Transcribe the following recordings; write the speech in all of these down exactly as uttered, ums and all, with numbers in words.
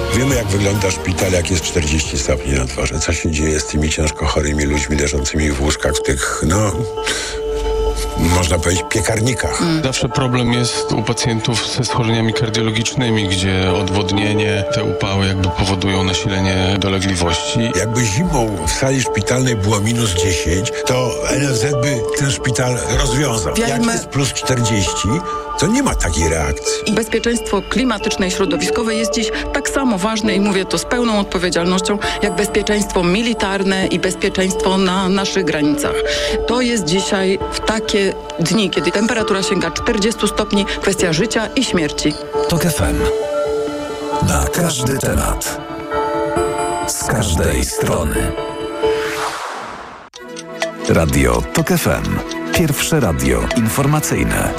Wiemy, jak wygląda szpital, jak jest czterdzieści stopni na dworze. Co się dzieje z tymi ciężko chorymi ludźmi leżącymi w łóżkach, w tych, no... można powiedzieć, piekarnikach. Mm. Zawsze problem jest u pacjentów ze schorzeniami kardiologicznymi, gdzie odwodnienie, te upały jakby powodują nasilenie dolegliwości. Jakby zimą w sali szpitalnej było minus dziesięć, to N F Z by ten szpital rozwiązał. Wiemy. Jak jest plus czterdzieści, to nie ma takiej reakcji. I bezpieczeństwo klimatyczne i środowiskowe jest dziś tak samo ważne i mówię to z pełną odpowiedzialnością, jak bezpieczeństwo militarne i bezpieczeństwo na naszych granicach. To jest dzisiaj w takie dni, kiedy temperatura sięga czterdzieści stopni, kwestia życia i śmierci. TOK F M. Na każdy temat. Z każdej strony. Radio TOK F M. Pierwsze radio informacyjne.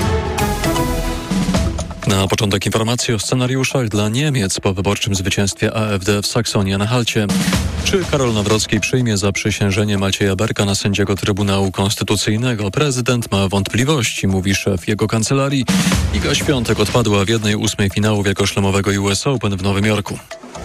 Na początek informacji o scenariuszach dla Niemiec po wyborczym zwycięstwie A F D w Saksonii-Anhalcie. Czy Karol Nawrocki przyjmie zaprzysiężenie Macieja Berka na sędziego Trybunału Konstytucyjnego? Prezydent ma wątpliwości, mówi szef jego kancelarii. Iga Świątek odpadła w jednej ósmej finału wielkoszlemowego U S Open w Nowym Jorku.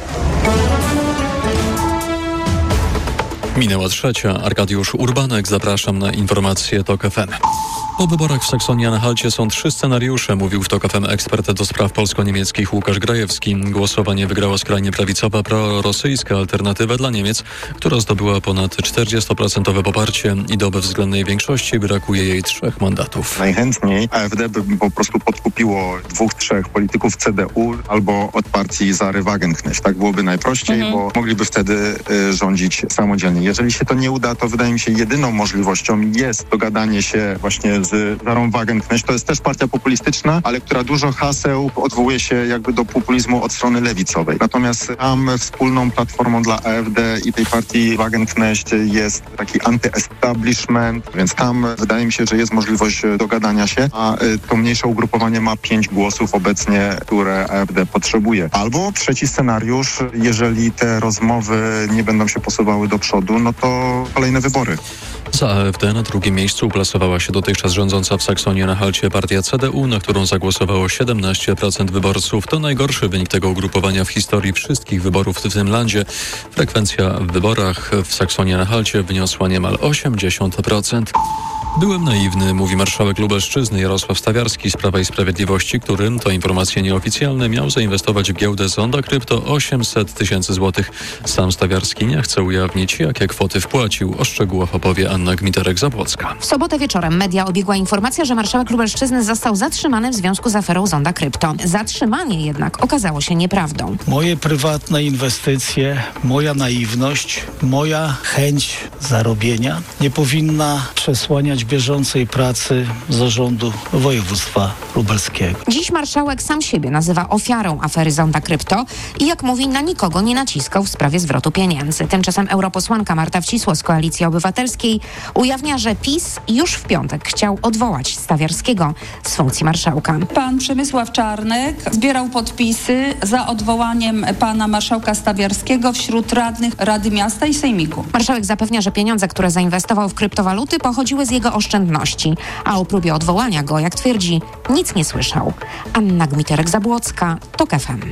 Minęła trzecia. Arkadiusz Urbanek, zapraszam na informacje TOK F M. Po wyborach w Saksonii-Anhalcie są trzy scenariusze, mówił w TOK F M ekspert do spraw polsko-niemieckich Łukasz Grajewski. Głosowanie wygrała skrajnie prawicowa, prorosyjska Alternatywa dla Niemiec, która zdobyła ponad czterdzieści procent poparcie i do bezwzględnej większości brakuje jej trzech mandatów. Najchętniej A F D by po prostu podkupiło dwóch, trzech polityków C D U albo od partii Sary Wagenknecht. Tak byłoby najprościej, mhm. bo mogliby wtedy y, rządzić samodzielnie. Jeżeli się to nie uda, to wydaje mi się jedyną możliwością jest dogadanie się właśnie z Sarą Wagenknecht. To jest też partia populistyczna, ale która dużo haseł odwołuje się jakby do populizmu od strony lewicowej. Natomiast tam wspólną platformą dla A F D i tej partii Wagenknecht jest taki anty-establishment, więc tam wydaje mi się, że jest możliwość dogadania się, a to mniejsze ugrupowanie ma pięć głosów obecnie, które A F D potrzebuje. Albo trzeci scenariusz, jeżeli te rozmowy nie będą się posuwały do przodu, no to kolejne wybory. Za A F D na drugim miejscu uplasowała się dotychczas rządząca w Saksonii-Anhalcie partia C D U, na którą zagłosowało siedemnaście procent wyborców. To najgorszy wynik tego ugrupowania w historii wszystkich wyborów w tym landzie. Frekwencja w wyborach w Saksonii-Anhalcie wyniosła niemal osiemdziesiąt procent. Byłem naiwny, mówi marszałek Lubelszczyzny Jarosław Stawiarski z Prawa i Sprawiedliwości, którym, to informacje nieoficjalne, miał zainwestować w giełdę Zonda Krypto osiemset tysięcy złotych. Sam Stawiarski nie chce ujawnić, jakie kwoty wpłacił. O szczegółach opowie Anna Gmiterek-Zabłocka. W sobotę wieczorem media obiegła informacja, że marszałek Lubelszczyzny został zatrzymany w związku z aferą Zonda Krypto. Zatrzymanie jednak okazało się nieprawdą. Moje prywatne inwestycje, moja naiwność, moja chęć zarobienia nie powinna przesłaniać bieżącej pracy zarządu województwa lubelskiego. Dziś marszałek sam siebie nazywa ofiarą afery Zonda Krypto i jak mówi, na nikogo nie naciskał w sprawie zwrotu pieniędzy. Tymczasem europosłanka Marta Wcisło z Koalicji Obywatelskiej ujawnia, że PiS już w piątek chciał odwołać Stawiarskiego z funkcji marszałka. Pan Przemysław Czarnek zbierał podpisy za odwołaniem pana marszałka Stawiarskiego wśród radnych Rady Miasta i Sejmiku. Marszałek zapewnia, że pieniądze, które zainwestował w kryptowaluty, pochodziły z jego oszczędności, a o próbie odwołania go, jak twierdzi, nic nie słyszał. Anna Gmiterek-Zabłocka, TOK F M.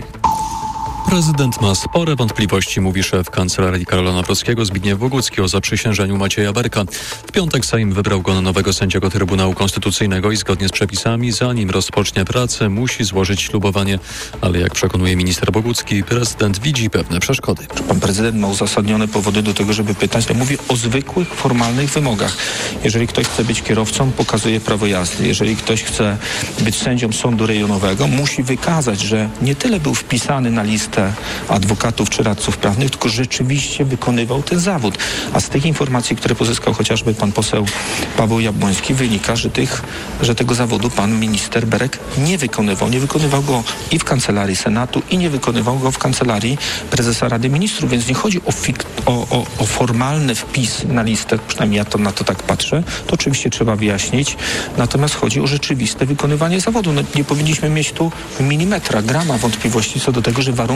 Prezydent ma spore wątpliwości, mówi szef Kancelarii Karola Nawrockiego Zbigniew Bogucki o zaprzysiężeniu Macieja Berka. W piątek Sejm wybrał go na nowego sędziego Trybunału Konstytucyjnego i zgodnie z przepisami, zanim rozpocznie pracę, musi złożyć ślubowanie. Ale jak przekonuje minister Bogucki, prezydent widzi pewne przeszkody. Pan prezydent ma uzasadnione powody do tego, żeby pytać. Ja mówię o zwykłych, formalnych wymogach. Jeżeli ktoś chce być kierowcą, pokazuje prawo jazdy. Jeżeli ktoś chce być sędzią sądu rejonowego, musi wykazać, że nie tyle był wpisany na listę adwokatów czy radców prawnych, tylko rzeczywiście wykonywał ten zawód. A z tych informacji, które pozyskał chociażby pan poseł Paweł Jabłoński, wynika, że, tych, że tego zawodu pan minister Berek nie wykonywał. Nie wykonywał go i w Kancelarii Senatu, i nie wykonywał go w Kancelarii Prezesa Rady Ministrów, więc nie chodzi o, fik- o, o, o formalny wpis na listę, przynajmniej ja to na to tak patrzę, to oczywiście trzeba wyjaśnić, natomiast chodzi o rzeczywiste wykonywanie zawodu. No, nie powinniśmy mieć tu milimetra, grama wątpliwości co do tego, że warunki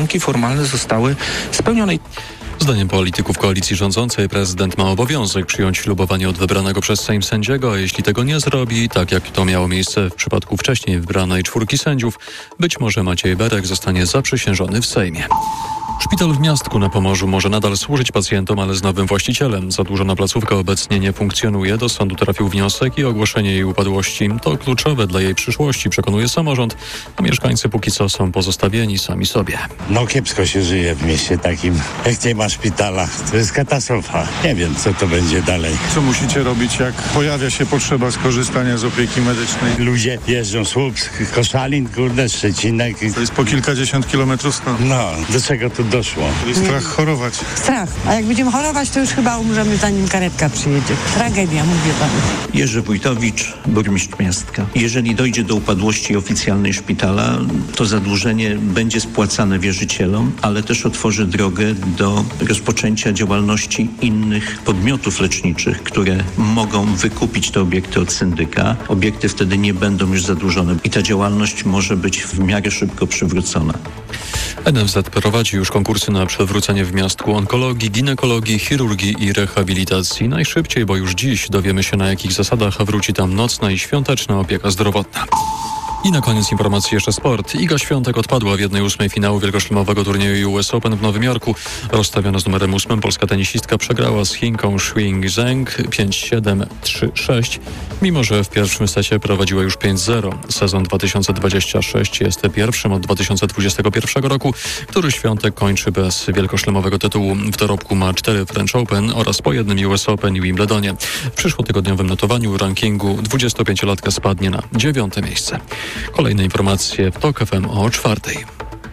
warunki formalne zostały spełnione. Zdaniem polityków koalicji rządzącej prezydent ma obowiązek przyjąć ślubowanie od wybranego przez Sejm sędziego, a jeśli tego nie zrobi, tak jak to miało miejsce w przypadku wcześniej wybranej czwórki sędziów, być może Maciej Berek zostanie zaprzysiężony w Sejmie. Szpital w Miastku na Pomorzu może nadal służyć pacjentom, ale z nowym właścicielem. Zadłużona placówka obecnie nie funkcjonuje. Do sądu trafił wniosek i ogłoszenie jej upadłości. To kluczowe dla jej przyszłości, przekonuje samorząd, a mieszkańcy póki co są pozostawieni sami sobie. No kiepsko się żyje w mieście takim, jak nie ma szpitala. To jest katastrofa. Nie wiem, co to będzie dalej. Co musicie robić, jak pojawia się potrzeba skorzystania z opieki medycznej? Ludzie jeżdżą z Słupsk, Koszalin, kurde, Szczecinek. To jest po kilkadziesiąt kilometrów stąd. No, do czego tu doszło? Strach chorować. Strach. A jak będziemy chorować, to już chyba umrzemy, zanim karetka przyjedzie. Tragedia, mówię panu. Jerzy Wójtowicz, burmistrz Miastka. Jeżeli dojdzie do upadłości oficjalnej szpitala, to zadłużenie będzie spłacane wierzycielom, ale też otworzy drogę do rozpoczęcia działalności innych podmiotów leczniczych, które mogą wykupić te obiekty od syndyka. Obiekty wtedy nie będą już zadłużone i ta działalność może być w miarę szybko przywrócona. N F Z prowadzi już konkursy na przywrócenie w Miastku onkologii, ginekologii, chirurgii i rehabilitacji. Najszybciej, bo już dziś dowiemy się, na jakich zasadach wróci tam nocna i świąteczna opieka zdrowotna. I na koniec informacji jeszcze sport. Iga Świątek odpadła w jednej ósmej finału wielkoszlemowego turnieju U S Open w Nowym Jorku. Rozstawiona z numerem ósmym polska tenisistka przegrała z Chinką Shuing Zheng pięć siedem, trzy sześć, mimo że w pierwszym secie prowadziła już pięć zero. Sezon dwa tysiące dwudziesty szósty jest pierwszym od dwa tysiące dwudziestego pierwszego roku, który Świątek kończy bez wielkoszlemowego tytułu. W dorobku ma cztery French Open oraz po jednym U S Open i Wimbledonie. W przyszłotygodniowym notowaniu rankingu dwudziestopięciolatka spadnie na dziewiąte miejsce. Kolejne informacje w TOK F M o czwartej.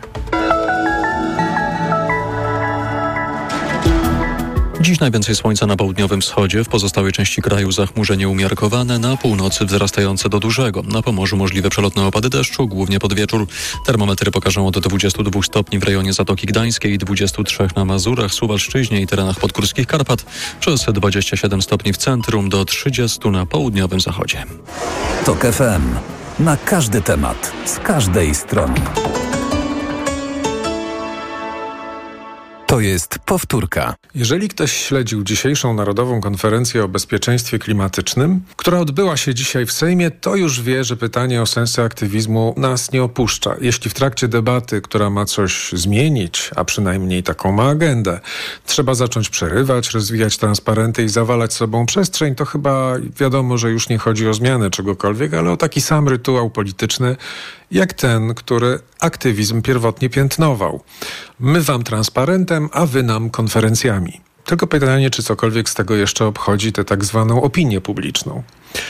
Dziś najwięcej słońca na południowym wschodzie, w pozostałej części kraju zachmurzenie umiarkowane, na północy wzrastające do dużego. Na Pomorzu możliwe przelotne opady deszczu, głównie pod wieczór. Termometry pokażą od dwudziestu dwóch stopni w rejonie Zatoki Gdańskiej, dwudziestu trzech na Mazurach, Suwalszczyźnie i terenach podgórskich Karpat, przez dwadzieścia siedem stopni w centrum do trzydziestu na południowym zachodzie. TOK F M. Na każdy temat, z każdej strony. To jest powtórka. Jeżeli ktoś śledził dzisiejszą Narodową Konferencję o Bezpieczeństwie Klimatycznym, która odbyła się dzisiaj w Sejmie, to już wie, że pytanie o sensy aktywizmu nas nie opuszcza. Jeśli w trakcie debaty, która ma coś zmienić, a przynajmniej taką ma agendę, trzeba zacząć przerywać, rozwijać transparenty i zawalać sobą przestrzeń, to chyba wiadomo, że już nie chodzi o zmianę czegokolwiek, ale o taki sam rytuał polityczny, jak ten, który aktywizm pierwotnie piętnował. My wam transparentem, a wy nam konferencjami. Tylko pytanie, czy cokolwiek z tego jeszcze obchodzi tę tak zwaną opinię publiczną.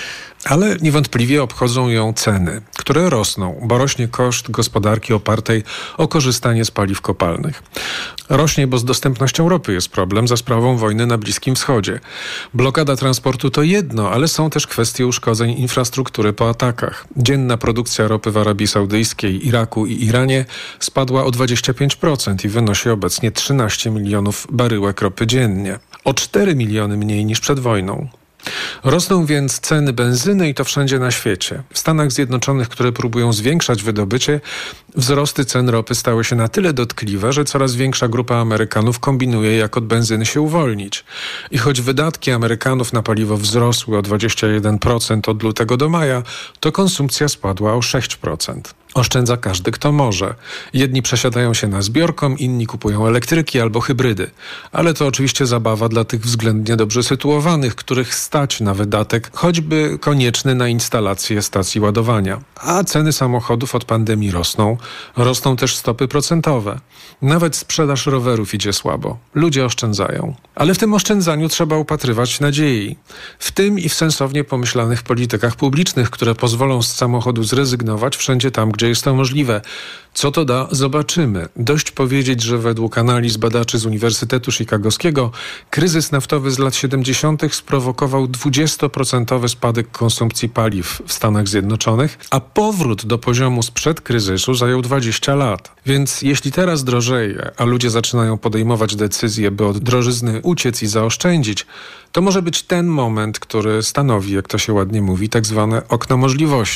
Ale niewątpliwie obchodzą ją ceny, które rosną, bo rośnie koszt gospodarki opartej o korzystanie z paliw kopalnych. Rośnie, bo z dostępnością ropy jest problem za sprawą wojny na Bliskim Wschodzie. Blokada transportu to jedno, ale są też kwestie uszkodzeń infrastruktury po atakach. Dzienna produkcja ropy w Arabii Saudyjskiej, Iraku i Iranie spadła o dwadzieścia pięć procent i wynosi obecnie trzynaście milionów baryłek ropy dziennie. O cztery miliony mniej niż przed wojną. Rosną więc ceny benzyny i to wszędzie na świecie. W Stanach Zjednoczonych, które próbują zwiększać wydobycie, wzrosty cen ropy stały się na tyle dotkliwe, że coraz większa grupa Amerykanów kombinuje, jak od benzyny się uwolnić. I choć wydatki Amerykanów na paliwo wzrosły o dwadzieścia jeden procent od lutego do maja, to konsumpcja spadła o sześć procent. Oszczędza każdy, kto może. Jedni przesiadają się na zbiorkom, inni kupują elektryki albo hybrydy. Ale to oczywiście zabawa dla tych względnie dobrze sytuowanych, których stać na wydatek, choćby konieczny na instalację stacji ładowania. A ceny samochodów od pandemii rosną. Rosną też stopy procentowe. Nawet sprzedaż rowerów idzie słabo. Ludzie oszczędzają. Ale w tym oszczędzaniu trzeba upatrywać nadziei. W tym i w sensownie pomyślanych politykach publicznych, które pozwolą z samochodu zrezygnować wszędzie tam, gdzie jest to możliwe. Co to da? Zobaczymy. Dość powiedzieć, że według analiz badaczy z Uniwersytetu Chicagowskiego kryzys naftowy z lat siedemdziesiątych sprowokował dwudziestoprocentowy spadek konsumpcji paliw w Stanach Zjednoczonych, a powrót do poziomu sprzed kryzysu zajął dwadzieścia lat. Więc jeśli teraz drożeje, a ludzie zaczynają podejmować decyzje, by od drożyzny uciec i zaoszczędzić, to może być ten moment, który stanowi, jak to się ładnie mówi, tak zwane okno możliwości.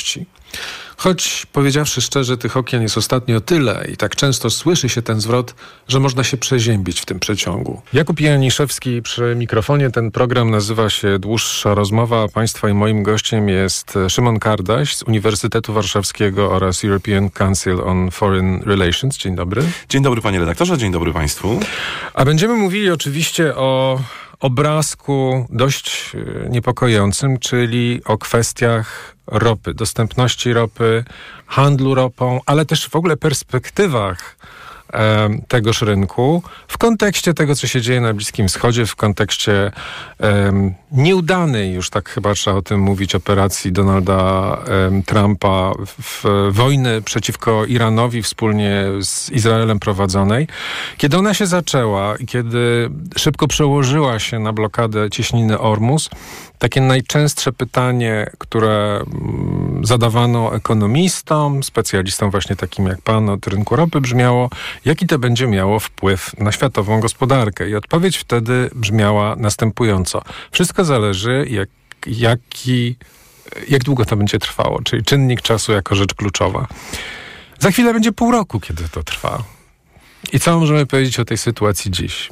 Choć powiedziawszy szczerze, tych okien jest ostatnio tyle i tak często słyszy się ten zwrot, że można się przeziębić w tym przeciągu. Jakub Janiszewski przy mikrofonie. Ten program nazywa się Dłuższa Rozmowa. Państwa i moim gościem jest Szymon Kardaś z Uniwersytetu Warszawskiego oraz European Council on Foreign Relations. Dzień dobry. Dzień dobry panie redaktorze, dzień dobry państwu. A będziemy mówili oczywiście o obrazku dość niepokojącym, czyli o kwestiach ropy, dostępności ropy, handlu ropą, ale też w ogóle perspektywach e, tegoż rynku w kontekście tego, co się dzieje na Bliskim Wschodzie, w kontekście e, nieudanej, już tak chyba trzeba o tym mówić, operacji Donalda e, Trumpa, w, w wojny przeciwko Iranowi wspólnie z Izraelem prowadzonej. Kiedy ona się zaczęła i kiedy szybko przełożyła się na blokadę cieśniny Ormus, takie najczęstsze pytanie, które zadawano ekonomistom, specjalistom właśnie takim jak pan od rynku ropy brzmiało, jaki to będzie miało wpływ na światową gospodarkę. I odpowiedź wtedy brzmiała następująco. Wszystko zależy, jak, jaki, jak długo to będzie trwało, czyli czynnik czasu jako rzecz kluczowa. Za chwilę będzie pół roku, kiedy to trwa. I co możemy powiedzieć o tej sytuacji dziś?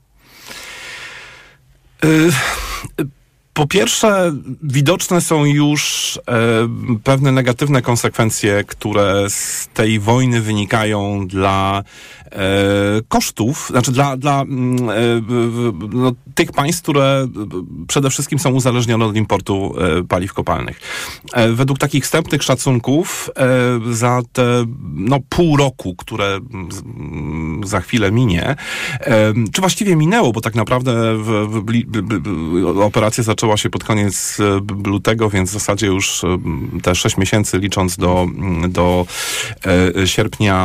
Y- Po pierwsze, widoczne są już e, pewne negatywne konsekwencje, które z tej wojny wynikają dla e, kosztów, znaczy dla, dla e, no, tych państw, które przede wszystkim są uzależnione od importu e, paliw kopalnych. E, według takich wstępnych szacunków e, za te no, pół roku, które z, za chwilę minie, e, czy właściwie minęło, bo tak naprawdę w, w, w, w, operacja zaczęła Zaczęła się pod koniec lutego, więc w zasadzie już te sześć miesięcy licząc do, do e, sierpnia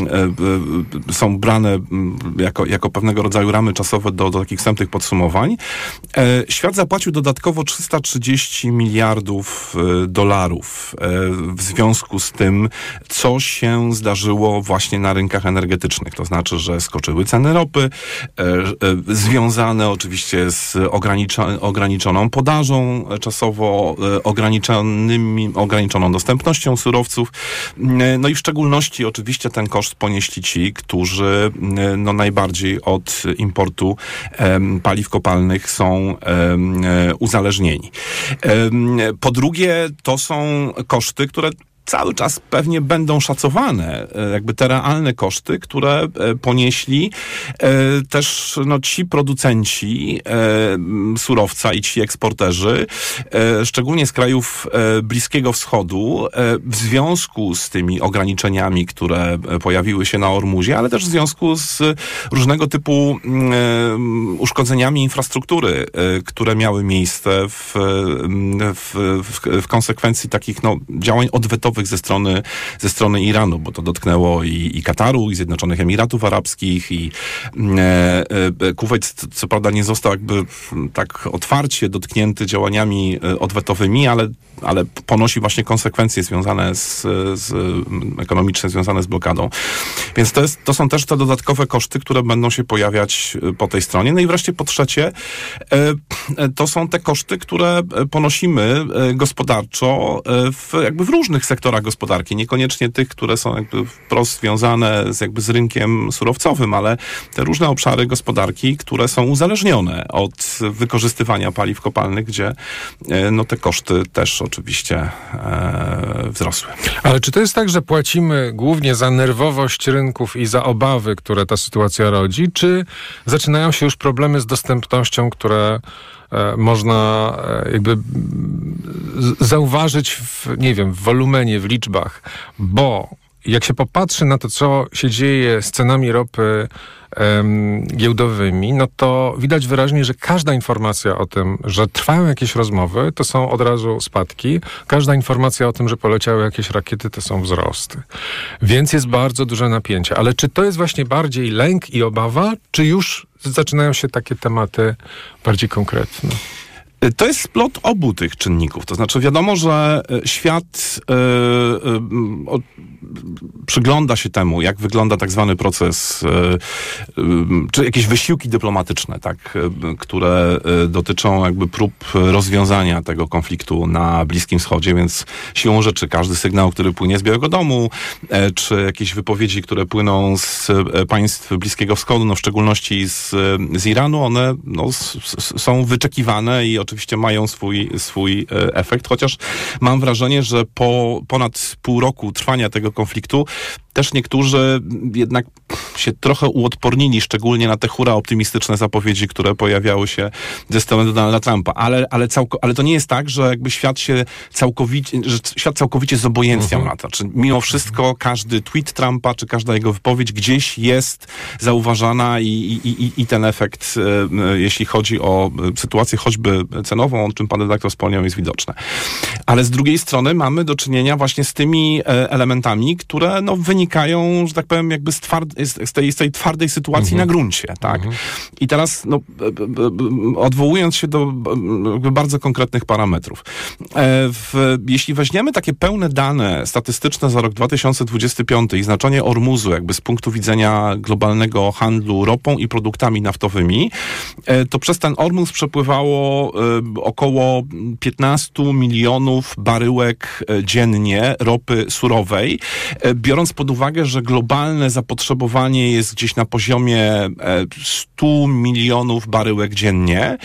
e, są brane jako, jako pewnego rodzaju ramy czasowe do, do takich wstępnych podsumowań. E, świat zapłacił dodatkowo trzysta trzydzieści miliardów dolarów e, w związku z tym, co się zdarzyło właśnie na rynkach energetycznych. To znaczy, że skoczyły ceny ropy, e, e, związane oczywiście z ogranicza, ograniczoną podażą, czasowo ograniczonymi, ograniczoną dostępnością surowców. No i w szczególności oczywiście ten koszt ponieśli ci, którzy no najbardziej od importu um, paliw kopalnych są um, uzależnieni. Um, po drugie, to są koszty, które cały czas pewnie będą szacowane, jakby te realne koszty, które ponieśli też no, ci producenci surowca i ci eksporterzy, szczególnie z krajów Bliskiego Wschodu, w związku z tymi ograniczeniami, które pojawiły się na Ormuzie, ale też w związku z różnego typu uszkodzeniami infrastruktury, które miały miejsce w, w, w, w konsekwencji takich no, działań odwetowych ze strony, ze strony Iranu, bo to dotknęło i, i Kataru, i Zjednoczonych Emiratów Arabskich, i e, e, Kuwejt, co, co prawda nie został jakby tak otwarcie dotknięty działaniami odwetowymi, ale, ale ponosi właśnie konsekwencje związane z, z ekonomiczne, związane z blokadą. Więc to, jest, to są też te dodatkowe koszty, które będą się pojawiać po tej stronie. No i wreszcie po trzecie, e, to są te koszty, które ponosimy gospodarczo w, jakby w różnych sektorach gospodarki, niekoniecznie tych, które są jakby wprost związane z, jakby z rynkiem surowcowym, ale te różne obszary gospodarki, które są uzależnione od wykorzystywania paliw kopalnych, gdzie no, te koszty też oczywiście e, wzrosły. Ale czy to jest tak, że płacimy głównie za nerwowość rynków i za obawy, które ta sytuacja rodzi, czy zaczynają się już problemy z dostępnością, które można jakby zauważyć w, nie wiem, w wolumenie, w liczbach, bo jak się popatrzy na to, co się dzieje z cenami ropy um, giełdowymi, no to widać wyraźnie, że każda informacja o tym, że trwają jakieś rozmowy, to są od razu spadki. Każda informacja o tym, że poleciały jakieś rakiety, to są wzrosty. Więc jest bardzo duże napięcie. Ale czy to jest właśnie bardziej lęk i obawa, czy już zaczynają się takie tematy bardziej konkretne? To jest splot obu tych czynników. To znaczy wiadomo, że świat e, e, o, przygląda się temu, jak wygląda tak zwany proces, e, e, czy jakieś wysiłki dyplomatyczne, tak, e, które e, dotyczą jakby prób rozwiązania tego konfliktu na Bliskim Wschodzie, więc siłą rzeczy każdy sygnał, który płynie z Białego Domu, e, czy jakieś wypowiedzi, które płyną z e, państw Bliskiego Wschodu, no w szczególności z, z Iranu, one no, s, s, są wyczekiwane i oczywiście mają swój, swój efekt, chociaż mam wrażenie, że po ponad pół roku trwania tego konfliktu też niektórzy jednak się trochę uodpornili, szczególnie na te hura optymistyczne zapowiedzi, które pojawiały się ze strony Donalda Trumpa. Ale, ale, całko, ale to nie jest tak, że jakby świat się całkowicie, że świat całkowicie zobojętniał uh-huh. na to. Czy mimo wszystko każdy tweet Trumpa, czy każda jego wypowiedź gdzieś jest zauważana i, i, i, i ten efekt, e, jeśli chodzi o sytuację choćby cenową, o czym pan redaktor wspomniał, jest widoczne. Ale z drugiej strony mamy do czynienia właśnie z tymi e, elementami, które no, wynikają, że tak powiem, jakby z, tward- z, tej, z tej twardej sytuacji mhm. na gruncie, tak? Mhm. I teraz, no, odwołując się do jakby bardzo konkretnych parametrów. W, jeśli weźmiemy takie pełne dane statystyczne za rok dwa tysiące dwudziesty piąty i znaczenie Ormuzu jakby z punktu widzenia globalnego handlu ropą i produktami naftowymi, to przez ten Ormuz przepływało około piętnaście milionów baryłek dziennie ropy surowej, biorąc pod uwagę, że globalne zapotrzebowanie jest gdzieś na poziomie stu milionów baryłek dziennie,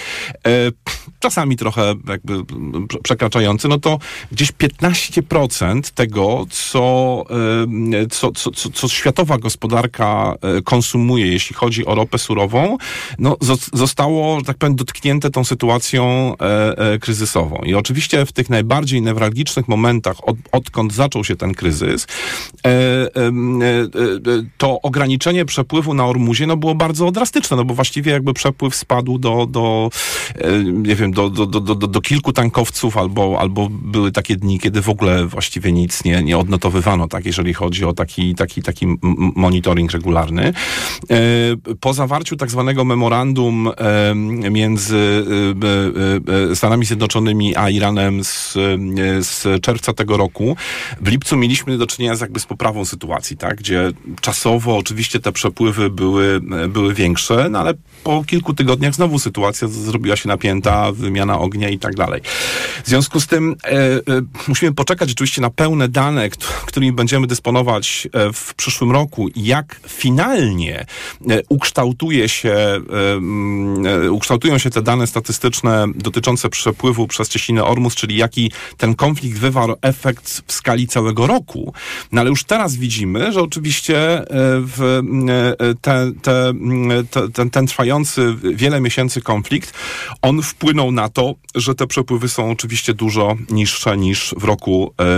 czasami trochę jakby przekraczający, no to gdzieś piętnaście procent tego, co, co, co, co, co światowa gospodarka konsumuje, jeśli chodzi o ropę surową, no zostało, że tak powiem, dotknięte tą sytuacją kryzysową. I oczywiście w tych najbardziej newralgicznych momentach, od, odkąd zaczął się ten kryzys, to ograniczenie przepływu na Ormuzie no było bardzo drastyczne, no bo właściwie jakby przepływ spadł do, do nie wiem, do, do, do, do, do kilku tankowców, albo, albo były takie dni, kiedy w ogóle właściwie nic nie, nie odnotowywano, tak, jeżeli chodzi o taki, taki, taki monitoring regularny. Po zawarciu tak zwanego memorandum między Stanami Zjednoczonymi a Iranem z, z czerwca tego roku, w lipcu mieliśmy do czynienia z jakby z poprawą sytuacji, tak, gdzie czasowo oczywiście te przepływy były, były większe, no ale po kilku tygodniach znowu sytuacja zrobiła się napięta, wymiana ognia i tak dalej. W związku z tym e, e, musimy poczekać oczywiście na pełne dane, k- którymi będziemy dysponować e, w przyszłym roku, jak finalnie e, ukształtuje się, e, e, ukształtują się te dane statystyczne dotyczące przepływu przez cieśninę Ormus, czyli jaki ten konflikt wywarł efekt w skali całego roku. No ale już teraz widzimy, że oczywiście e, w, e, te, te, te, ten, ten trwający wiele miesięcy konflikt, on wpłynął na to, że te przepływy są oczywiście dużo niższe niż w roku e, e,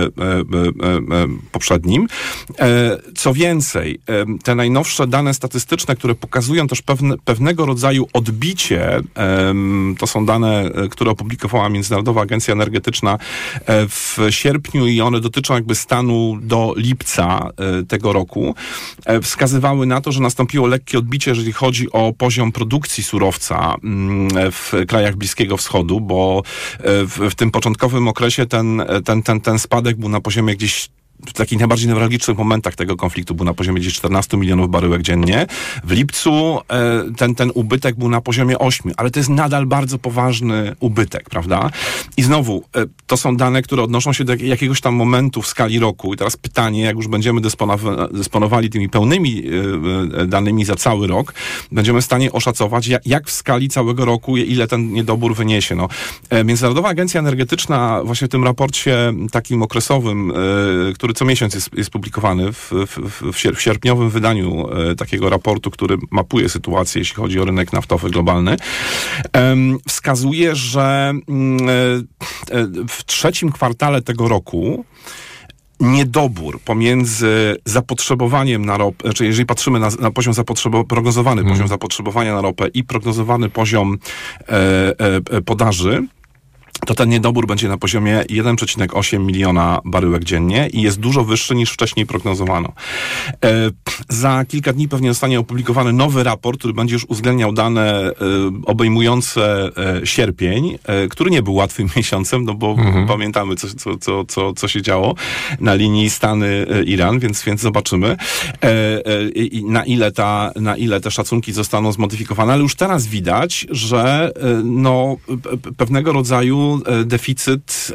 e, e, poprzednim. E, co więcej, e, te najnowsze dane statystyczne, które pokazują też pewne, pewnego rodzaju odbicie, e, to są dane, które opublikowała Międzynarodowa Agencja Energetyczna e, w sierpniu i one dotyczą jakby stanu do lipca e, tego roku, e, wskazywały na to, że nastąpiło lekkie odbicie, jeżeli chodzi o poziom produkcji surowca m, w krajach Bliskiego Wschodu, bo w, w tym początkowym okresie ten, ten, ten, ten spadek był na poziomie gdzieś w takich najbardziej newralgicznych momentach tego konfliktu był na poziomie gdzieś czternaście milionów baryłek dziennie. W lipcu e, ten, ten ubytek był na poziomie ośmiu, ale to jest nadal bardzo poważny ubytek, prawda? I znowu, e, to są dane, które odnoszą się do jakiegoś tam momentu w skali roku. I teraz pytanie, jak już będziemy dysponowa- dysponowali tymi pełnymi e, danymi za cały rok, będziemy w stanie oszacować, jak, jak w skali całego roku, ile ten niedobór wyniesie. No, e, Międzynarodowa Agencja Energetyczna właśnie w tym raporcie takim okresowym, e, który co miesiąc jest, jest publikowany w, w, w sierpniowym wydaniu e, takiego raportu, który mapuje sytuację, jeśli chodzi o rynek naftowy globalny, e, wskazuje, że e, w trzecim kwartale tego roku niedobór pomiędzy zapotrzebowaniem na ropę, czyli jeżeli patrzymy na, na poziom zapotrzebowania, prognozowany hmm. poziom zapotrzebowania na ropę i prognozowany poziom e, e, podaży, to ten niedobór będzie na poziomie jeden przecinek osiem miliona baryłek dziennie i jest dużo wyższy niż wcześniej prognozowano. E, za kilka dni pewnie zostanie opublikowany nowy raport, który będzie już uwzględniał dane e, obejmujące e, sierpień, e, który nie był łatwym miesiącem, no bo mhm. pamiętamy, co, co, co, co, co się działo na linii Stany-Iran, więc, więc zobaczymy, e, e, na, ile ta, na ile te szacunki zostaną zmodyfikowane, ale już teraz widać, że e, no, p- pewnego rodzaju deficyt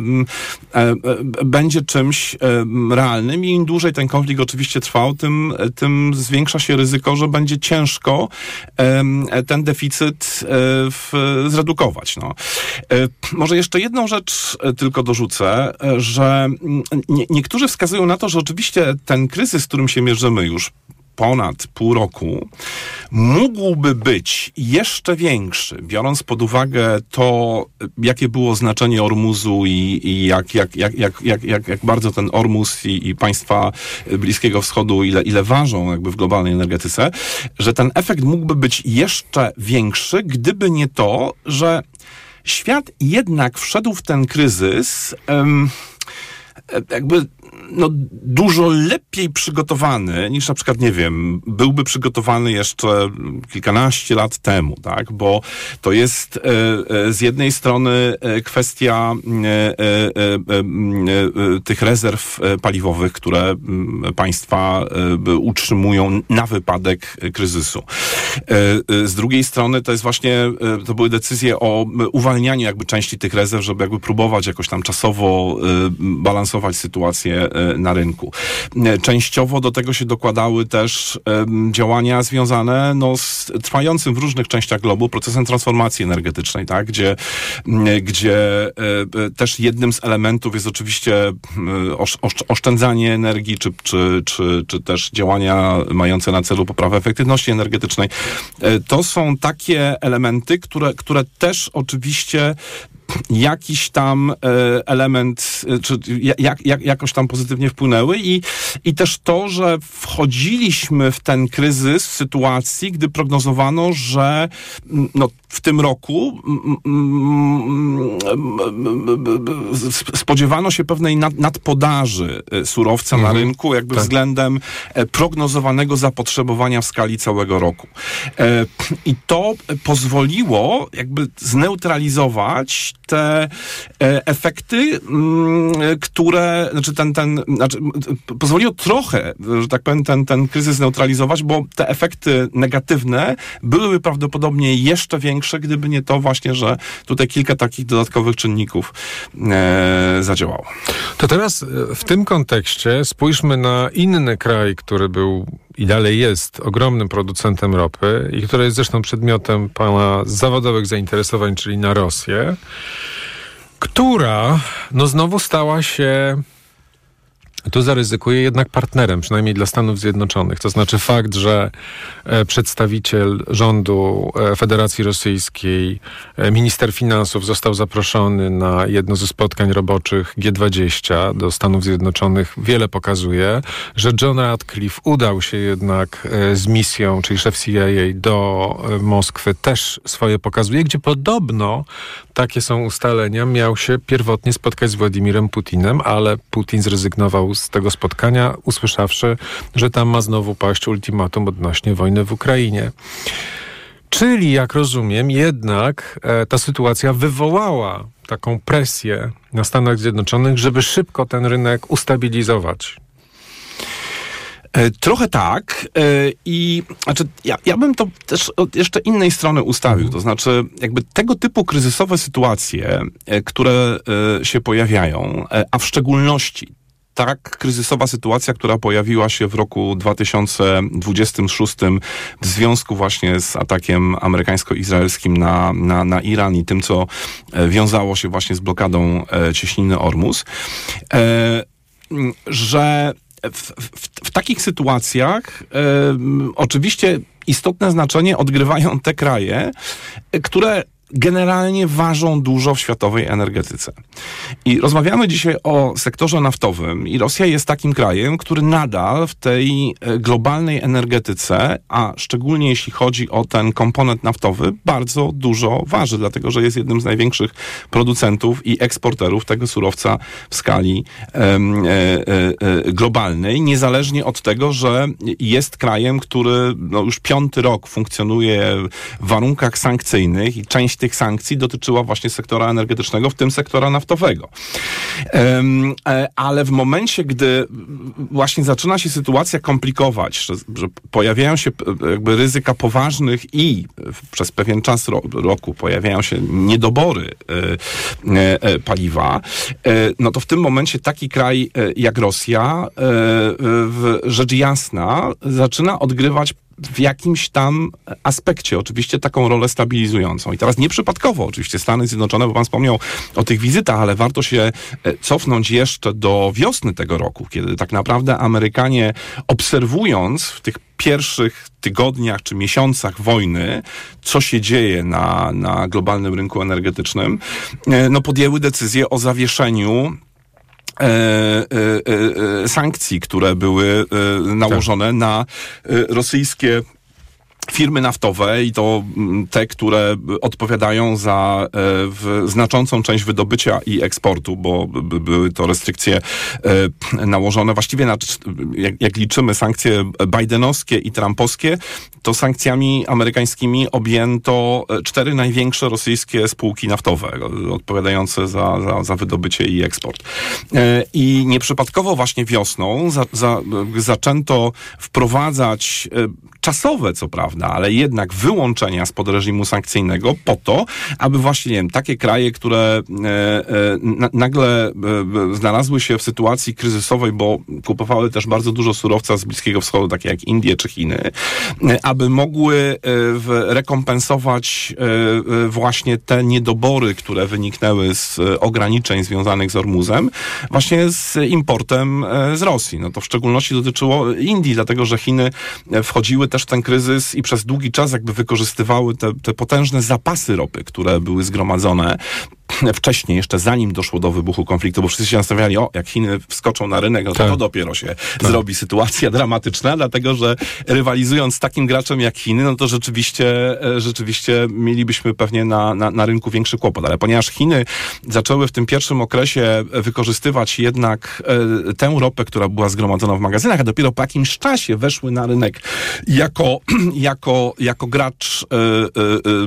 e, e, będzie czymś e, realnym i im dłużej ten konflikt oczywiście trwał, tym, tym zwiększa się ryzyko, że będzie ciężko e, ten deficyt e, w, zredukować. No. E, może jeszcze jedną rzecz tylko dorzucę, że nie, niektórzy wskazują na to, że oczywiście ten kryzys, z którym się mierzymy już ponad pół roku, mógłby być jeszcze większy, biorąc pod uwagę to, jakie było znaczenie Ormuzu i, i jak, jak, jak, jak, jak, jak, jak bardzo ten Ormus i, i państwa Bliskiego Wschodu, ile, ile ważą jakby w globalnej energetyce, że ten efekt mógłby być jeszcze większy, gdyby nie to, że świat jednak wszedł w ten kryzys um, jakby no, dużo lepiej przygotowany niż na przykład, nie wiem, byłby przygotowany jeszcze kilkanaście lat temu, tak? Bo to jest e, e, z jednej strony e, kwestia e, e, e, e, tych rezerw paliwowych, które m, państwa e, utrzymują na wypadek kryzysu. E, e, z drugiej strony to jest właśnie, e, to były decyzje o uwalnianiu jakby części tych rezerw, żeby jakby próbować jakoś tam czasowo e, balansować sytuację na rynku. Częściowo do tego się dokładały też um, działania związane no, z trwającym w różnych częściach globu procesem transformacji energetycznej, tak? Gdzie, gdzie e, też jednym z elementów jest oczywiście osz, osz, oszczędzanie energii, czy, czy, czy, czy też działania mające na celu poprawę efektywności energetycznej. E, to są takie elementy, które, które też oczywiście jakiś tam e, element, czy jak, jak, jakoś tam pozytywnie wpłynęły i, i też to, że wchodziliśmy w ten kryzys w sytuacji, gdy prognozowano, że no, w tym roku spodziewano się pewnej nad, nadpodaży surowca mhm. na rynku, jakby tak. względem prognozowanego zapotrzebowania w skali całego roku. E, I to pozwoliło jakby zneutralizować te e, efekty, m, które, znaczy ten, ten, znaczy pozwoliło trochę, że tak powiem, ten, ten kryzys zneutralizować, bo te efekty negatywne byłyby prawdopodobnie jeszcze większe, gdyby nie to właśnie, że tutaj kilka takich dodatkowych czynników e, zadziałało. To teraz w tym kontekście spójrzmy na inny kraj, który był i dalej jest ogromnym producentem ropy i który jest zresztą przedmiotem pana zawodowych zainteresowań, czyli na Rosję, która no znowu stała się, tu zaryzykuję, jednak partnerem, przynajmniej dla Stanów Zjednoczonych. To znaczy fakt, że e, przedstawiciel rządu e, Federacji Rosyjskiej, e, minister finansów został zaproszony na jedno ze spotkań roboczych G dwadzieścia do Stanów Zjednoczonych, wiele pokazuje, że John Ratcliffe udał się jednak e, z misją, czyli szef C I A do e, Moskwy, też swoje pokazuje, gdzie podobno, takie są ustalenia, miał się pierwotnie spotkać z Władimirem Putinem, ale Putin zrezygnował z tego spotkania, usłyszawszy, że tam ma znowu paść ultimatum odnośnie wojny w Ukrainie. Czyli, jak rozumiem, jednak e, ta sytuacja wywołała taką presję na Stanach Zjednoczonych, żeby szybko ten rynek ustabilizować. Trochę tak i znaczy ja, ja bym to też od jeszcze innej strony ustawił, to znaczy jakby tego typu kryzysowe sytuacje, które się pojawiają, a w szczególności tak kryzysowa sytuacja, która pojawiła się w roku dwa tysiące dwudziestym szóstym w związku właśnie z atakiem amerykańsko-izraelskim na, na, na Iran i tym, co wiązało się właśnie z blokadą cieśniny Ormus, że W, w, w takich sytuacjach e, oczywiście istotne znaczenie odgrywają te kraje, które generalnie ważą dużo w światowej energetyce. I rozmawiamy dzisiaj o sektorze naftowym i Rosja jest takim krajem, który nadal w tej globalnej energetyce, a szczególnie jeśli chodzi o ten komponent naftowy, bardzo dużo waży, dlatego że jest jednym z największych producentów i eksporterów tego surowca w skali e, e, e, globalnej, niezależnie od tego, że jest krajem, który no, już piąty rok funkcjonuje w warunkach sankcyjnych i część tych sankcji dotyczyła właśnie sektora energetycznego, w tym sektora naftowego. Um, ale w momencie, gdy właśnie zaczyna się sytuacja komplikować, że, że pojawiają się jakby ryzyka poważnych i przez pewien czas ro, roku pojawiają się niedobory e, e, paliwa, e, no to w tym momencie taki kraj e, jak Rosja, e, w, rzecz jasna, zaczyna odgrywać w jakimś tam aspekcie oczywiście taką rolę stabilizującą. I teraz nieprzypadkowo oczywiście Stany Zjednoczone, bo pan wspomniał o tych wizytach, ale warto się cofnąć jeszcze do wiosny tego roku, kiedy tak naprawdę Amerykanie, obserwując w tych pierwszych tygodniach czy miesiącach wojny, co się dzieje na, na globalnym rynku energetycznym, no podjęły decyzję o zawieszeniu E, e, e, sankcji, które były e, nałożone tak. na e, rosyjskie firmy naftowe i to te, które odpowiadają za e, w znaczącą część wydobycia i eksportu, bo by, były to restrykcje e, nałożone właściwie na, jak, jak liczymy sankcje bidenowskie i trumpowskie, to sankcjami amerykańskimi objęto cztery największe rosyjskie spółki naftowe odpowiadające za, za, za wydobycie i eksport. E, I nieprzypadkowo właśnie wiosną za, za, zaczęto wprowadzać e, czasowe, co prawda, ale jednak wyłączenia spod reżimu sankcyjnego po to, aby właśnie, nie wiem, takie kraje, które e, e, na, nagle e, znalazły się w sytuacji kryzysowej, bo kupowały też bardzo dużo surowca z Bliskiego Wschodu, takie jak Indie czy Chiny, e, aby mogły e, w, rekompensować e, właśnie te niedobory, które wyniknęły z ograniczeń związanych z Ormuzem, właśnie z importem e, z Rosji. No to w szczególności dotyczyło Indii, dlatego że Chiny wchodziły też w ten kryzys i przez długi czas jakby wykorzystywały te, te potężne zapasy ropy, które były zgromadzone wcześniej, jeszcze zanim doszło do wybuchu konfliktu, bo wszyscy się nastawiali, o, jak Chiny wskoczą na rynek, no to, tak. to dopiero się tak. zrobi sytuacja dramatyczna, dlatego że rywalizując z takim graczem jak Chiny, no to rzeczywiście, rzeczywiście mielibyśmy pewnie na, na, na rynku większy kłopot. Ale ponieważ Chiny zaczęły w tym pierwszym okresie wykorzystywać jednak e, tę ropę, która była zgromadzona w magazynach, a dopiero po jakimś czasie weszły na rynek jako, jako, jako gracz e, e,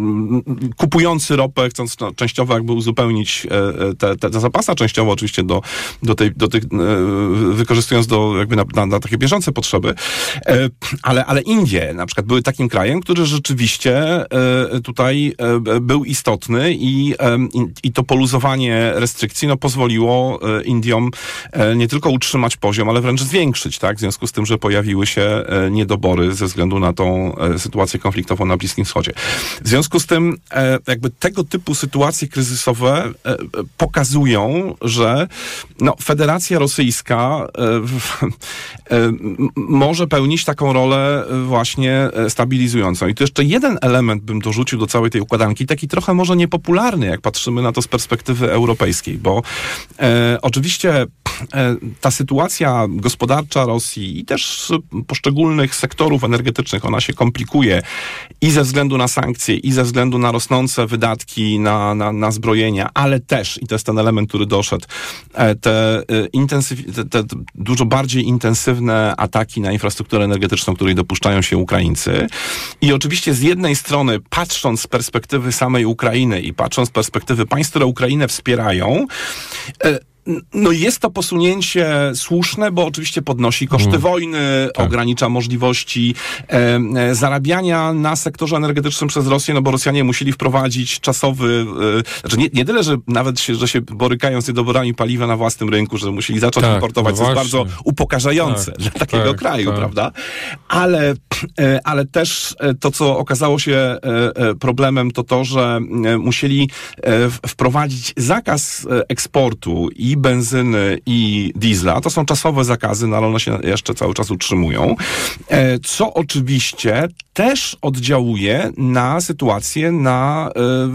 e, kupujący ropę, chcąc no, częściowo jakby uzupełnić te, te, te zapasy, częściowo oczywiście do, do, tej, do tych, wykorzystując do, jakby na, na, na takie bieżące potrzeby. Ale, ale Indie na przykład były takim krajem, który rzeczywiście tutaj był istotny i, i to poluzowanie restrykcji no, pozwoliło Indiom nie tylko utrzymać poziom, ale wręcz zwiększyć, tak? W związku z tym, że pojawiły się niedobory ze względu na tą sytuację konfliktową na Bliskim Wschodzie. W związku z tym jakby tego typu sytuacje kryzysowe e, pokazują, że no, Federacja Rosyjska e, e, może pełnić taką rolę właśnie stabilizującą. I tu jeszcze jeden element bym dorzucił do całej tej układanki, taki trochę może niepopularny, jak patrzymy na to z perspektywy europejskiej, bo e, oczywiście e, ta sytuacja gospodarcza Rosji i też poszczególnych sektorów energetycznych, ona się komplikuje i ze względu na sankcje, i ze względu na rosnące wydatki na, na, na zbrojenia, ale też, i to jest ten element, który doszedł, te, intensyw- te, te dużo bardziej intensywne ataki na infrastrukturę energetyczną, której dopuszczają się Ukraińcy. I oczywiście z jednej strony, patrząc z perspektywy samej Ukrainy i patrząc z perspektywy państw, które Ukrainę wspierają, no jest to posunięcie słuszne, bo oczywiście podnosi koszty mm. wojny, tak. ogranicza możliwości e, zarabiania na sektorze energetycznym przez Rosję, no bo Rosjanie musieli wprowadzić czasowy, e, znaczy nie, nie tyle, że nawet się, że się borykają z niedoborami paliwa na własnym rynku, że musieli zacząć tak, importować, no co jest bardzo upokarzające tak, dla takiego tak, kraju, tak. prawda? Ale, e, ale też to, co okazało się e, problemem, to to, że e, musieli e, wprowadzić zakaz eksportu i benzyny i diesla. To są czasowe zakazy, no ale one się jeszcze cały czas utrzymują. Co oczywiście też oddziałuje na sytuację na,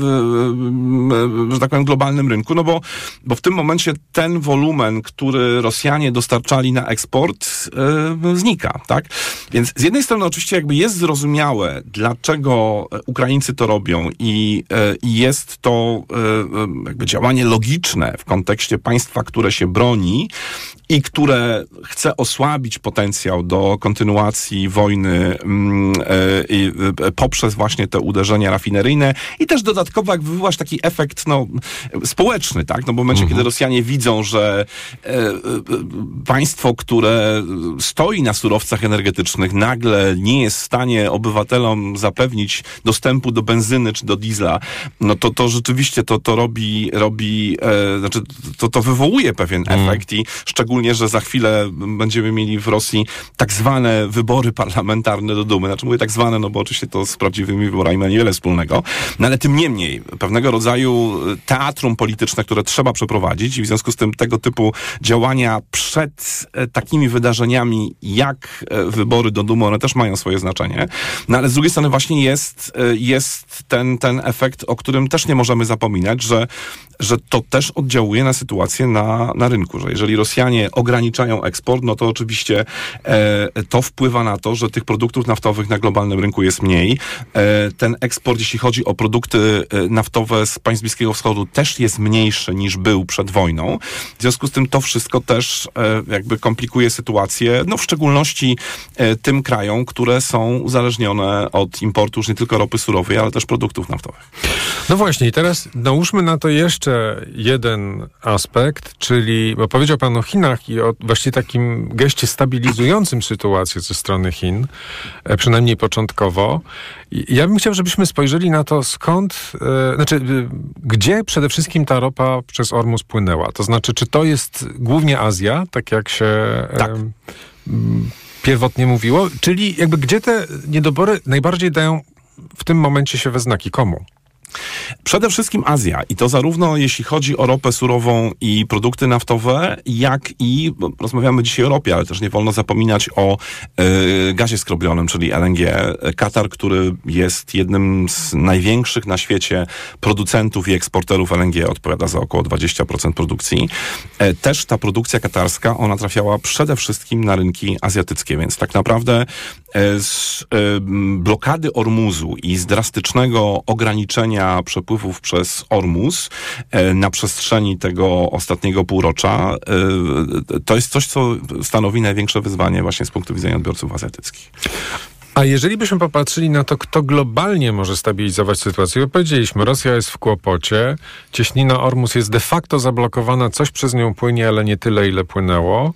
że tak powiem, globalnym rynku, no bo, bo w tym momencie ten wolumen, który Rosjanie dostarczali na eksport, znika, tak? Więc z jednej strony oczywiście jakby jest zrozumiałe, dlaczego Ukraińcy to robią i, i jest to jakby działanie logiczne w kontekście państwa, które się broni i które chce osłabić potencjał do kontynuacji wojny mm, y, y, poprzez właśnie te uderzenia rafineryjne i też dodatkowo jak wywołać taki efekt no, społeczny, tak? No bo w momencie, mhm. kiedy Rosjanie widzą, że y, y, państwo, które stoi na surowcach energetycznych, nagle nie jest w stanie obywatelom zapewnić dostępu do benzyny czy do diesla, no to to rzeczywiście to, to robi, robi e, znaczy to, to wywołuje pewien mhm. efekt i szczególnie Szczególnie, że za chwilę będziemy mieli w Rosji tak zwane wybory parlamentarne do Dumy. Znaczy mówię tak zwane, no bo oczywiście to z prawdziwymi wyborami ma niewiele wspólnego. No ale tym niemniej, pewnego rodzaju teatrum polityczne, które trzeba przeprowadzić i w związku z tym tego typu działania przed takimi wydarzeniami jak wybory do Dumy, one też mają swoje znaczenie. No ale z drugiej strony właśnie jest, jest ten, ten efekt, o którym też nie możemy zapominać, że, że to też oddziałuje na sytuację na, na rynku, że jeżeli Rosjanie ograniczają eksport, no to oczywiście e, to wpływa na to, że tych produktów naftowych na globalnym rynku jest mniej. E, ten eksport, jeśli chodzi o produkty naftowe z państw Bliskiego Wschodu, też jest mniejszy niż był przed wojną. W związku z tym to wszystko też e, jakby komplikuje sytuację, no w szczególności e, tym krajom, które są uzależnione od importu już nie tylko ropy surowej, ale też produktów naftowych. No właśnie, i teraz nałóżmy na to jeszcze jeden aspekt, czyli, bo powiedział pan o Chinach i o właściwie takim geście stabilizującym sytuację ze strony Chin, przynajmniej początkowo. I ja bym chciał, żebyśmy spojrzeli na to, skąd, e, znaczy, gdzie przede wszystkim ta ropa przez Ormus płynęła. To znaczy, czy to jest głównie Azja, tak jak się tak. E, pierwotnie mówiło, czyli jakby gdzie te niedobory najbardziej dają w tym momencie się we znaki? Komu? Przede wszystkim Azja i to zarówno jeśli chodzi o ropę surową i produkty naftowe, jak i, bo rozmawiamy dzisiaj o ropie, ale też nie wolno zapominać o y, gazie skrobionym, czyli L N G. Katar, który jest jednym z największych na świecie producentów i eksporterów L N G, odpowiada za około dwadzieścia procent produkcji. E, też ta produkcja katarska, ona trafiała przede wszystkim na rynki azjatyckie, więc tak naprawdę e, z e, blokady Ormuzu i z drastycznego ograniczenia przepływów przez Ormus e, na przestrzeni tego ostatniego półrocza, e, to jest coś, co stanowi największe wyzwanie właśnie z punktu widzenia odbiorców azjatyckich. A jeżeli byśmy popatrzyli na to, kto globalnie może stabilizować sytuację, bo powiedzieliśmy, Rosja jest w kłopocie, cieśnina Ormus jest de facto zablokowana, coś przez nią płynie, ale nie tyle, ile płynęło.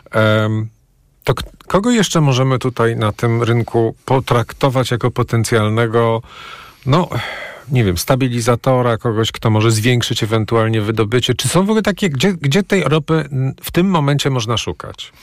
Um, to k- kogo jeszcze możemy tutaj na tym rynku potraktować jako potencjalnego, no... nie wiem, stabilizatora, kogoś, kto może zwiększyć ewentualnie wydobycie? Czy są w ogóle takie, gdzie, gdzie tej ropy w tym momencie można szukać?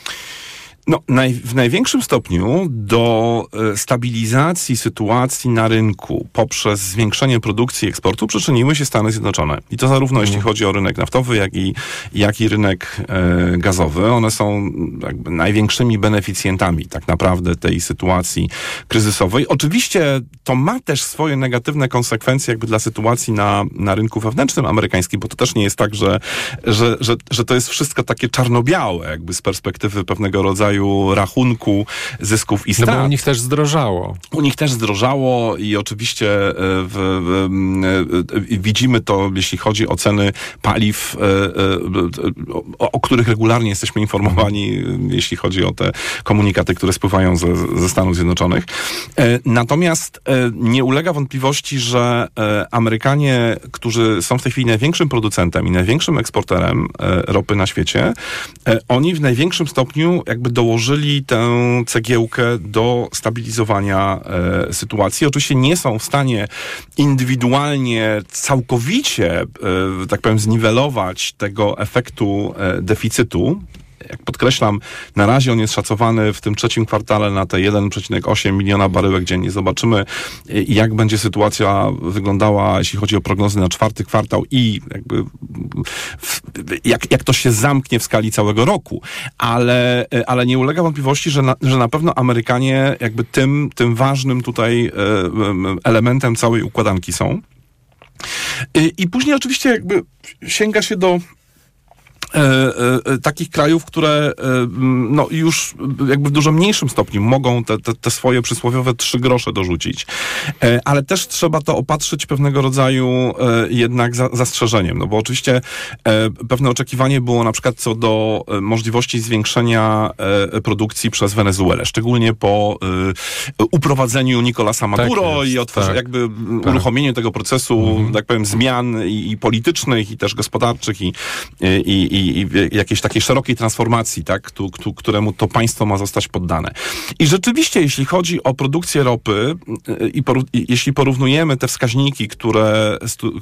No, naj, w największym stopniu do e, stabilizacji sytuacji na rynku poprzez zwiększenie produkcji i eksportu przyczyniły się Stany Zjednoczone. I to zarówno mm. jeśli chodzi o rynek naftowy, jak i, jak i rynek e, gazowy. One są jakby największymi beneficjentami tak naprawdę tej sytuacji kryzysowej. Oczywiście to ma też swoje negatywne konsekwencje jakby dla sytuacji na, na rynku wewnętrznym amerykańskim, bo to też nie jest tak, że, że, że, że to jest wszystko takie czarno-białe jakby z perspektywy pewnego rodzaju rachunku zysków i strat. No bo u nich też zdrożało. U nich też zdrożało i oczywiście w, w, w, widzimy to, jeśli chodzi o ceny paliw, o, o których regularnie jesteśmy informowani, jeśli chodzi o te komunikaty, które spływają ze, ze Stanów Zjednoczonych. Natomiast nie ulega wątpliwości, że Amerykanie, którzy są w tej chwili największym producentem i największym eksporterem ropy na świecie, oni w największym stopniu jakby dołożyli tę cegiełkę do stabilizowania e, sytuacji. Oczywiście nie są w stanie indywidualnie całkowicie, e, tak powiem, zniwelować tego efektu e, deficytu, jak podkreślam, na razie on jest szacowany w tym trzecim kwartale na te jeden przecinek osiem miliona baryłek dziennie. Zobaczymy, jak będzie sytuacja wyglądała, jeśli chodzi o prognozy na czwarty kwartał i jakby w, jak, jak to się zamknie w skali całego roku. Ale, ale nie ulega wątpliwości, że na, że na pewno Amerykanie jakby tym, tym ważnym tutaj elementem całej układanki są. I, i później oczywiście jakby sięga się do E, e, takich krajów, które e, no już jakby w dużo mniejszym stopniu mogą te, te, te swoje przysłowiowe trzy grosze dorzucić. E, ale też trzeba to opatrzyć pewnego rodzaju e, jednak za, zastrzeżeniem, no bo oczywiście e, pewne oczekiwanie było na przykład co do e, możliwości zwiększenia e, produkcji przez Wenezuelę, szczególnie po e, uprowadzeniu Nicolasa Maduro tak i otworzy, tak. jakby tak. uruchomieniu tego procesu, mhm. tak powiem, zmian i, i politycznych, i też gospodarczych, i, i I, i jakiejś takiej szerokiej transformacji, tak, tu, tu, któremu to państwo ma zostać poddane. I rzeczywiście, jeśli chodzi o produkcję ropy i, poru, i jeśli porównujemy te wskaźniki, które,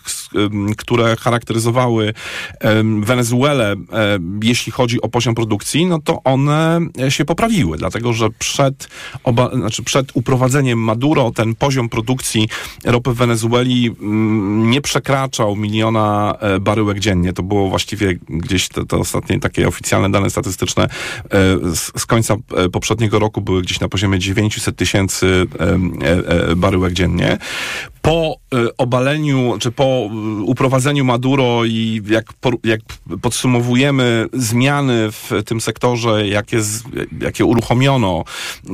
które charakteryzowały um, Wenezuelę, um, jeśli chodzi o poziom produkcji, no to one się poprawiły, dlatego że przed, oba, znaczy przed uprowadzeniem Maduro ten poziom produkcji ropy w Wenezueli um, nie przekraczał miliona e, baryłek dziennie. To było właściwie gdzieś Te, te ostatnie takie oficjalne dane statystyczne e, z, z końca e, poprzedniego roku były gdzieś na poziomie dziewięćset tysięcy e, e, baryłek dziennie. Po e, obaleniu, czy po uprowadzeniu Maduro i jak, po, jak podsumowujemy zmiany w tym sektorze, jakie, z, jakie uruchomiono e,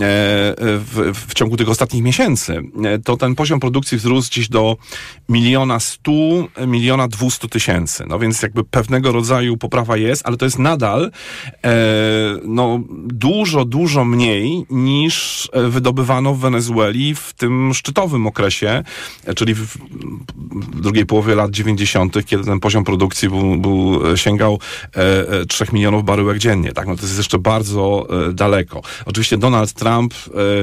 w, w ciągu tych ostatnich miesięcy, e, to ten poziom produkcji wzrósł gdzieś do miliona stu, miliona dwustu tysięcy. No więc jakby pewnego rodzaju poprawa jest, ale to jest nadal e, no, dużo, dużo mniej niż wydobywano w Wenezueli w tym szczytowym okresie, czyli w, w drugiej połowie lat dziewięćdziesiątych, kiedy ten poziom produkcji był, był, sięgał e, trzech milionów baryłek dziennie. Tak? No to jest jeszcze bardzo e, daleko. Oczywiście Donald Trump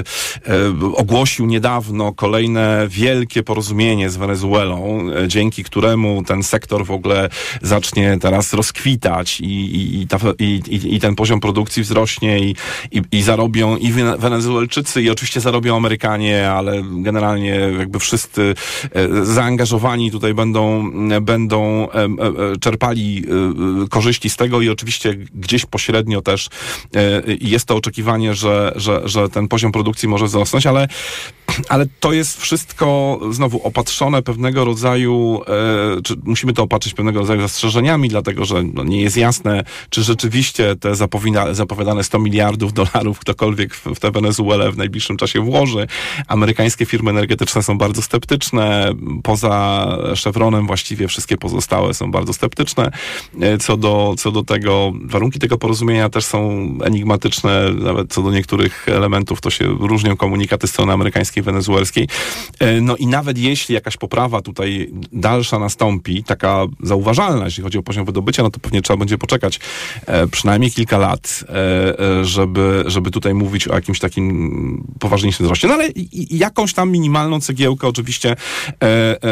e, e, ogłosił niedawno kolejne wielkie porozumienie z Wenezuelą, e, dzięki któremu ten sektor w ogóle zacznie teraz rozkwitać i, i, i, ta, i, i ten poziom produkcji wzrośnie i, i, i zarobią i Wenezuelczycy, i oczywiście zarobią Amerykanie, ale generalnie jakby wszyscy zaangażowani tutaj będą, będą czerpali korzyści z tego i oczywiście gdzieś pośrednio też jest to oczekiwanie, że, że, że ten poziom produkcji może wzrosnąć, ale, ale to jest wszystko znowu opatrzone pewnego rodzaju, czy musimy to opatrzyć pewnego rodzaju zastrzeżeniami, dlatego że no, nie jest jasne, czy rzeczywiście te zapowiada, zapowiadane sto miliardów dolarów ktokolwiek w, w tę Wenezuelę w najbliższym czasie włoży. Amerykańskie firmy energetyczne są bardzo sceptyczne. Poza Chevronem właściwie wszystkie pozostałe są bardzo sceptyczne. Co do, co do tego, warunki tego porozumienia też są enigmatyczne. Nawet co do niektórych elementów to się różnią komunikaty strony amerykańskiej, wenezuelskiej. No i nawet jeśli jakaś poprawa tutaj dalsza nastąpi, taka zauważalna, jeśli chodzi o poziom wydobycia, no to pewnie trzeba będzie poczekać e, przynajmniej kilka lat, e, e, żeby, żeby tutaj mówić o jakimś takim poważniejszym wzroście. No ale i, i jakąś tam minimalną cegiełkę oczywiście e,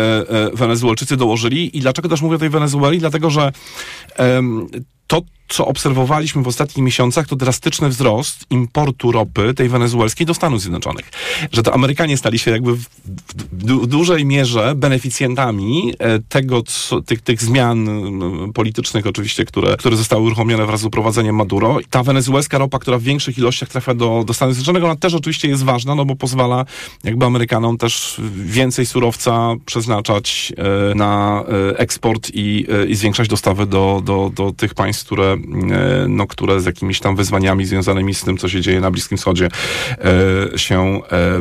e, Wenezuelczycy dołożyli. I dlaczego też mówię o tej Wenezueli? Dlatego, że e, to, co obserwowaliśmy w ostatnich miesiącach, to drastyczny wzrost importu ropy tej wenezuelskiej do Stanów Zjednoczonych. Że to Amerykanie stali się jakby w, w, w dużej mierze beneficjentami tego, co, tych, tych zmian politycznych oczywiście, które, które zostały uruchomione wraz z uprowadzeniem Maduro. Ta wenezuelska ropa, która w większych ilościach trafia do, do Stanów Zjednoczonych, ona też oczywiście jest ważna, no bo pozwala jakby Amerykanom też więcej surowca przeznaczać e, na e, eksport i, e, i zwiększać dostawy do, do, do tych państw, które no, które z jakimiś tam wyzwaniami związanymi z tym, co się dzieje na Bliskim Wschodzie, e, się,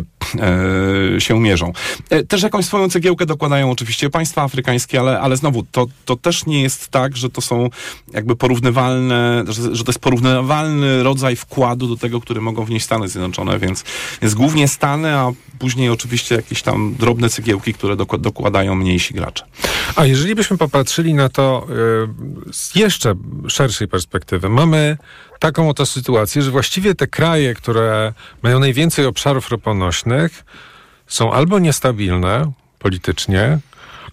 e, e, się mierzą. E, też jakąś swoją cegiełkę dokładają oczywiście państwa afrykańskie, ale, ale znowu, to, to też nie jest tak, że to są jakby porównywalne, że, że to jest porównywalny rodzaj wkładu do tego, który mogą wnieść Stany Zjednoczone, więc jest głównie Stany, a później oczywiście jakieś tam drobne cegiełki, które dok- dokładają mniejsi gracze. A jeżeli byśmy popatrzyli na to yy, z jeszcze szerszej perspektywy, mamy taką oto sytuację, że właściwie te kraje, które mają najwięcej obszarów roponośnych, są albo niestabilne politycznie,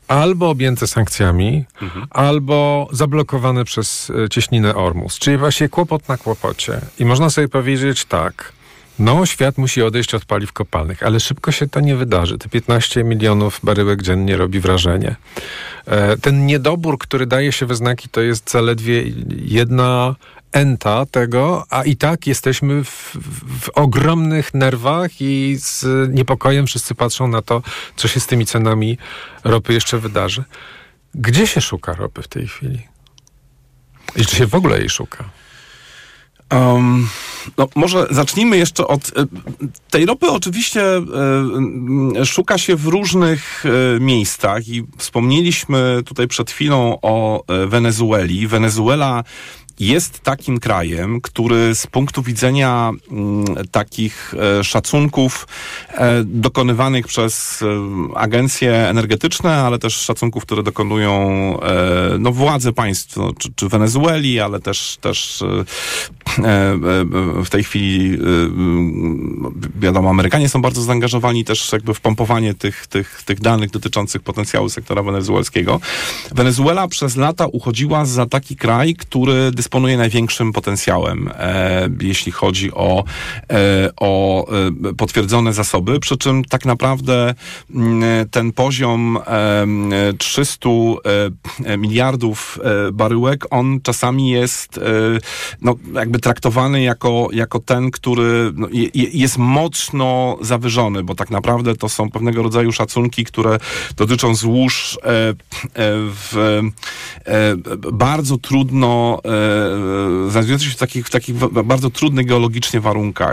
albo objęte sankcjami, mhm. albo zablokowane przez cieśninę Ormus. Czyli właśnie kłopot na kłopocie. I można sobie powiedzieć tak, no świat musi odejść od paliw kopalnych, ale szybko się to nie wydarzy. Te piętnaście milionów baryłek dziennie robi wrażenie. Ten niedobór, który daje się we znaki, to jest zaledwie jedna enta tego, a i tak jesteśmy w, w ogromnych nerwach i z niepokojem wszyscy patrzą na to, co się z tymi cenami ropy jeszcze wydarzy. Gdzie się szuka ropy w tej chwili? I czy się w ogóle jej szuka? Um, no może zacznijmy jeszcze od tej ropy. Oczywiście e, szuka się w różnych e, miejscach i wspomnieliśmy tutaj przed chwilą o e, Wenezueli. Wenezuela jest takim krajem, który z punktu widzenia m, takich e, szacunków e, dokonywanych przez e, agencje energetyczne, ale też szacunków, które dokonują e, no, władze państw, no, czy, czy Wenezueli, ale też, też e, e, w tej chwili e, wiadomo, Amerykanie są bardzo zaangażowani też jakby w pompowanie tych, tych, tych danych dotyczących potencjału sektora wenezuelskiego. Wenezuela przez lata uchodziła za taki kraj, który dysponuje największym potencjałem, e, jeśli chodzi o, e, o e, potwierdzone zasoby, przy czym tak naprawdę m, ten poziom e, trzysta e, miliardów e, baryłek, on czasami jest e, no, jakby traktowany jako, jako ten, który no, je, jest mocno zawyżony, bo tak naprawdę to są pewnego rodzaju szacunki, które dotyczą złóż e, e, w e, bardzo trudno e, znajdujących się w takich, w takich bardzo trudnych geologicznie warunkach.